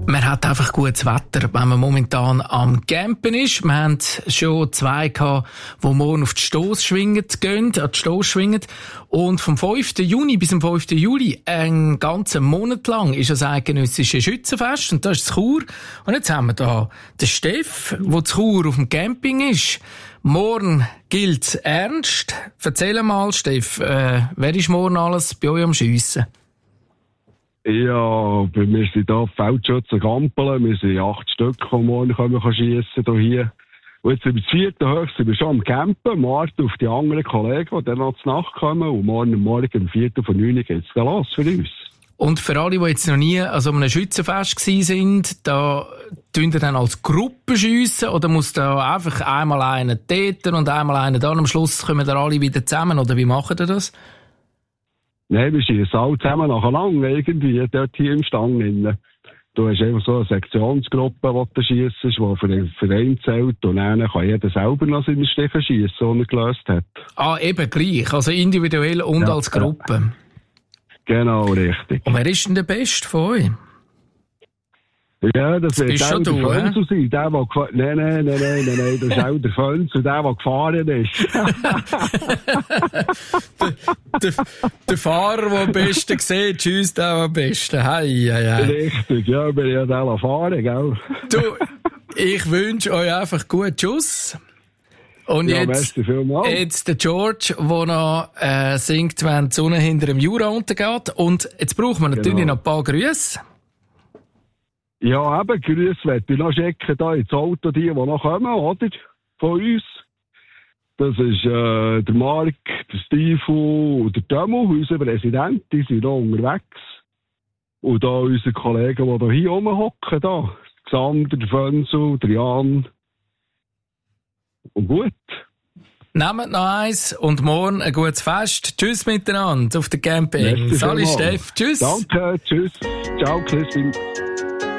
Man hat einfach gutes Wetter, wenn man momentan am Campen ist. Wir haben schon 2 gehabt, die morgen auf die Stoss schwingen. Und vom 5. Juni bis zum 5. Juli, einen ganzen Monat lang, ist das eidgenössische Schützenfest. Und das ist Chur. Und jetzt haben wir da den Steff, der zu Chur auf dem Camping ist. Morgen gilt's ernst. Erzähl mal, Steff, wer ist morgen alles bei euch am Schiessen? Ja, wir sind hier Feldschützen Gampelen. Wir sind 8 Stück, die morgen schiessen hier. Und jetzt sind wir das 4. Höchst, sind wir schon am Campen, warten auf die anderen Kollegen, die dann noch zur Nacht kommen. Und morgen um 4. von 9 geht es dann los für uns. Und für alle, die jetzt noch nie an so einem Schützenfest sind, da tun ihr dann als Gruppe schiessen oder muss da einfach einmal einen dort und einmal einen da? Am Schluss kommen da alle wieder zusammen, oder wie machen ihr das? Nein, wir schiessen alle zusammen nacheinander irgendwie, dort hier im Stang drin. Du hast einfach so eine Sektionsgruppe, die du schiessest, die für den Verein zählt, und dann kann jeder selber noch seine Stiche schiessen, die er gelöst hat. Ah, eben gleich, also individuell und als Gruppe. Genau, richtig. Und wer ist denn der Beste von euch? Ja, das wird auch der Fönzel sein. Nein, das ist auch der Fönzel, der gefahren ist. der Fahrer, der am besten sieht, schiesst auch am besten. Hei. Richtig, ja, wir ja da fahren, gell? Du, ich wünsche euch einfach guten Schuss. Und ja, jetzt der George, der noch singt, wenn die Sonne hinter dem Jura untergeht. Und jetzt brauchen wir natürlich noch ein paar Grüße. Ja, eben, Grüße möchte ich noch schicken, da ins Auto, die noch kommen, oder? Von uns. Das ist der Marc, der Stiefel und der Tömo, unser Präsident, die sind noch unterwegs. Und da unsere Kollegen, die hier rumhocken, da. Xander, der Fönzel, der Jan. Und gut. Nehmt noch eins und morgen ein gutes Fest. Tschüss miteinander auf der Camping. Sali Steff, tschüss. Danke, tschüss. Ciao, Christine.